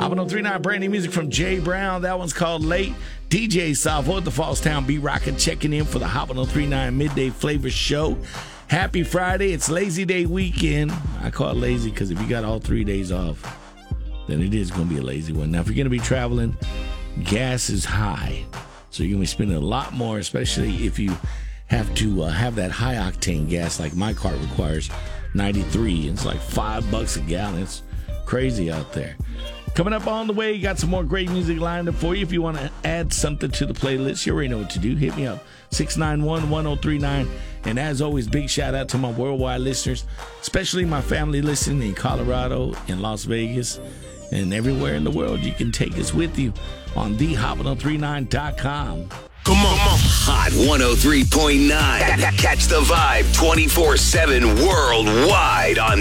Hot 103.9, brand new music from Jay Brown. That one's called Late. DJ Salvo at the Fallstown B-Rockin' checking in for the Hot 103.9 Midday Flavor Show. Happy Friday. It's Lazy Day weekend. I call it lazy because if you got all 3 days off, then it is going to be a lazy one. Now, if you're going to be traveling, gas is high. So you're going to be spending a lot more, especially if you have to have that high-octane gas like my car requires, 93. It's like $5 a gallon. It's crazy out there. Coming up on the way, you got some more great music lined up for you. If you want to add something to the playlist, you already know what to do. Hit me up, 691-1039. And as always, big shout out to my worldwide listeners, especially my family listening in Colorado, in Las Vegas, and everywhere in the world. You can take us with you on thehot1039.com. Come on. Hot 103.9. Catch the vibe 24/7 worldwide on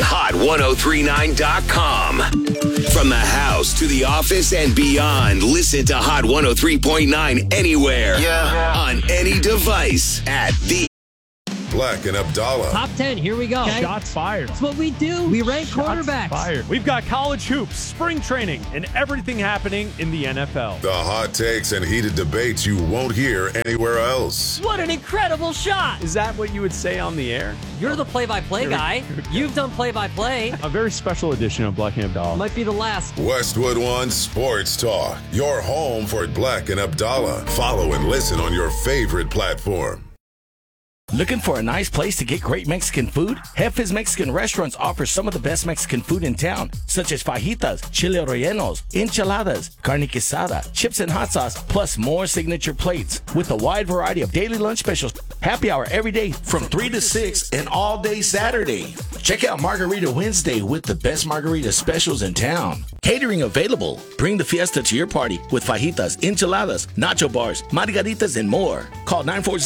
thehot1039.com. From the house to the office and beyond, listen to Hot 103.9 anywhere. Yeah. On any device at the Black and Abdallah. Top 10, here we go. Okay. Shots fired. That's what we do. We rank quarterbacks. Fired. We've got college hoops, spring training, and everything happening in the NFL. The hot takes and heated debates you won't hear anywhere else. What an incredible shot. Is that what you would say on the air? You're the play-by-play guy. You've done play-by-play. A very special edition of Black and Abdallah. Might be the last. Westwood One Sports Talk. Your home for Black and Abdallah. Follow and listen on your favorite platform. Looking for a nice place to get great Mexican food? Jefe's Mexican Restaurants offers some of the best Mexican food in town, such as fajitas, chile rellenos, enchiladas, carne quesada, chips and hot sauce, plus more signature plates. With a wide variety of daily lunch specials, happy hour every day from 3 to 6 and all day Saturday. Check out Margarita Wednesday with the best margarita specials in town. Catering available. Bring the fiesta to your party with fajitas, enchiladas, nacho bars, margaritas, and more. Call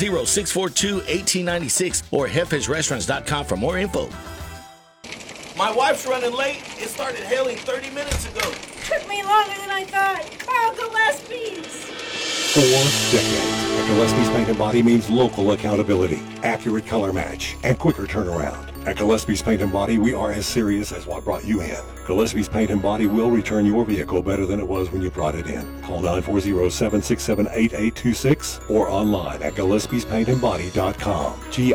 940-642-1896 or jefesrestaurants.com for more info. My wife's running late. It started hailing 30 minutes ago. Took me longer than I thought. Carl Gillespie's. 4 decades. At Gillespie's Paint and Body means local accountability, accurate color match, and quicker turnaround. At Gillespie's Paint and Body, we are as serious as what brought you in. Gillespie's Paint and Body will return your vehicle better than it was when you brought it in. Call 940-767-8826 or online at Gillespie'sPaintandBody.com.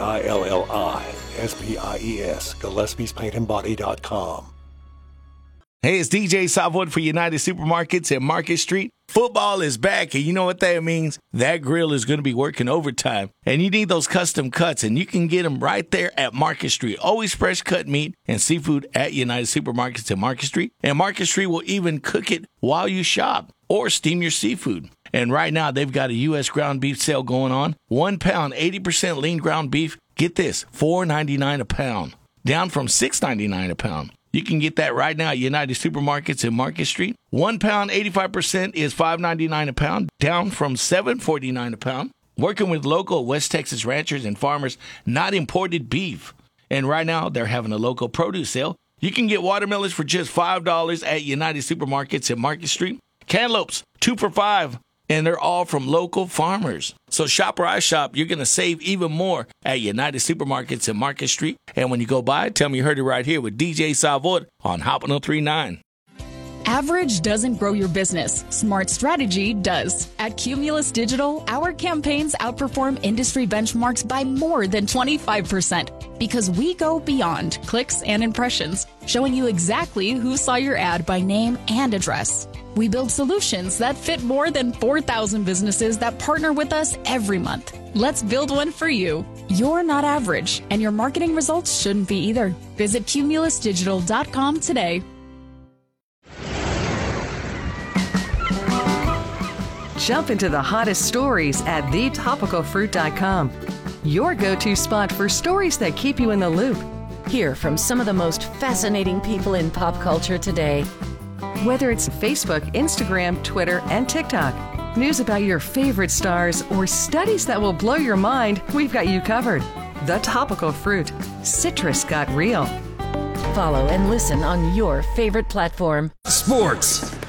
GILLISPIES, Gillespie'sPaintandBody.com. Hey, it's DJ Salvoid for United Supermarkets at Market Street. Football is back, and you know what that means? That grill is going to be working overtime, and you need those custom cuts, and you can get them right there at Market Street. Always fresh cut meat and seafood at United Supermarkets at Market Street, and Market Street will even cook it while you shop or steam your seafood. And right now, they've got a U.S. ground beef sale going on. 1 pound, 80% lean ground beef. Get this, $4.99 a pound, down from $6.99 a pound. You can get that right now at United Supermarkets in Market Street. 1 pound, 85% is $5.99 a pound, down from $7.49 a pound. Working with local West Texas ranchers and farmers, not imported beef. And right now, they're having a local produce sale. You can get watermelons for just $5 at United Supermarkets in Market Street. Cantaloupes, 2 for $5. And they're all from local farmers. So shop where I shop. You're going to save even more at United Supermarkets in Market Street. And when you go by, tell me you heard it right here with DJ Salvoid on Hot 103.9. Average doesn't grow your business. Smart strategy does. At Cumulus Digital, our campaigns outperform industry benchmarks by more than 25% because we go beyond clicks and impressions, showing you exactly who saw your ad by name and address. We build solutions that fit more than 4,000 businesses that partner with us every month. Let's build one for you. You're not average, and your marketing results shouldn't be either. Visit cumulusdigital.com today. Jump into the hottest stories at thetopicalfruit.com. Your go-to spot for stories that keep you in the loop. Hear from some of the most fascinating people in pop culture today. Whether it's Facebook, Instagram, Twitter, and TikTok, news about your favorite stars, or studies that will blow your mind, we've got you covered. The Topical Fruit. Citrus got real. Follow and listen on your favorite platform. Sports,